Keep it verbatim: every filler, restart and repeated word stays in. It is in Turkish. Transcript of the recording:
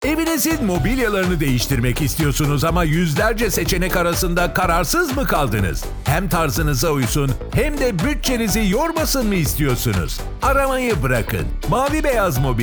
Evinizin mobilyalarını değiştirmek istiyorsunuz ama yüzlerce seçenek arasında kararsız mı kaldınız? Hem tarzınıza uysun hem de bütçenizi yormasın mı istiyorsunuz? Aramayı bırakın. Mavi Beyaz Mobilya